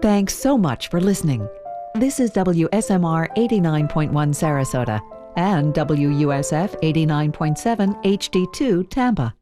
Thanks so much for listening. This is WSMR 89.1 Sarasota and WUSF 89.7 HD2 Tampa.